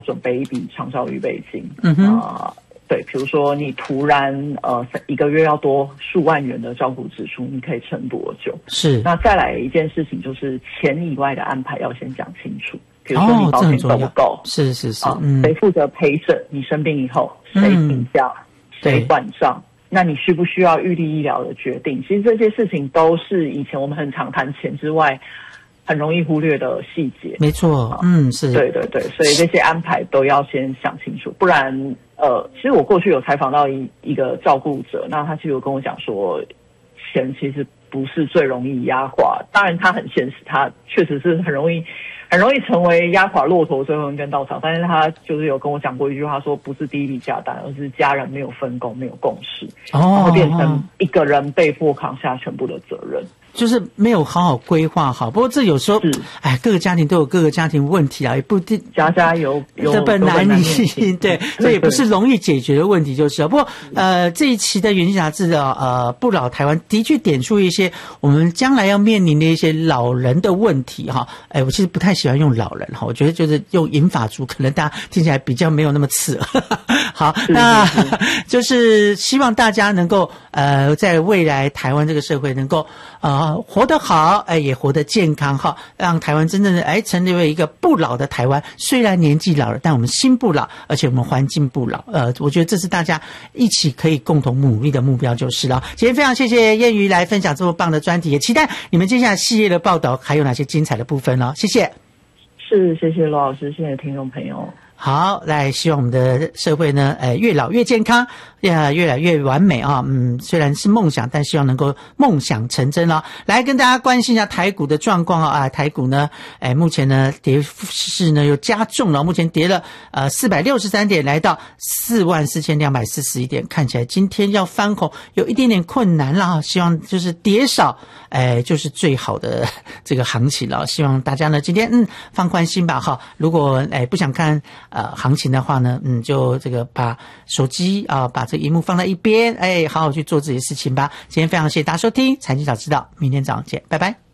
准备一笔长照预备金。对，比如说你突然一个月要多数万元的照顾支出，你可以撑多久？ 是。 那再来一件事情就是钱以外的安排要先讲清楚，比如说你保险够不够？ 是谁负责陪诊？你生病以后谁请假？谁管账？那你需不需要预立医疗的决定？其实这些事情都是以前我们很常谈钱之外很容易忽略的细节。 没错，是。 对对对，所以这些安排都要先想清楚，不然其实我过去有采访到一个照顾者，那他其实有跟我讲说，钱其实不是最容易压垮，当然他很现实，他确实是很容易成为压垮骆驼最后一根稻草，但是他就是有跟我讲过一句话，说不是第一笔价单，而是家人没有分工，没有共识，会变成一个人被迫扛下全部的责任。 就是没有好好规划好，不过这有时候，各个家庭都有各个家庭问题啊，也不一定家有本难念，对，这也不是容易解决的问题，就是不过这一期的《远见》杂志的不老台湾的确点出一些我们将来要面临的一些老人的问题哈。我其实不太喜欢用老人哈，我觉得就是用银发族，可能大家听起来比较没有那么刺耳。好，那就是希望大家能够在未来台湾这个社会能够活得好，也活得健康哈，让台湾真正的成为一个不老的台湾。虽然年纪老了，但我们心不老，而且我们环境不老。我觉得这是大家一起可以共同努力的目标就是了。今天非常谢谢燕瑜来分享这么棒的专题，也期待你们接下来系列的报道还有哪些精彩的部分哦。谢谢。 是，谢谢罗老师，谢谢听众朋友。 好，来希望我们的社会呢，越老越健康，越来越完美啊。虽然是梦想，但希望能够梦想成真哦。来跟大家关心一下台股的状况啊。台股呢，目前呢跌势呢又加重了，目前跌了463点，来到44241点，看起来今天要翻红有一点点困难啦。希望就是跌少，就是最好的这个行情了。希望大家呢今天放宽心吧哈。如果不想看行情的话呢，就这个把手机把这个萤幕放在一边，好好去做自己的事情吧。今天非常谢谢大家收听财经早知道，明天早上见，拜拜。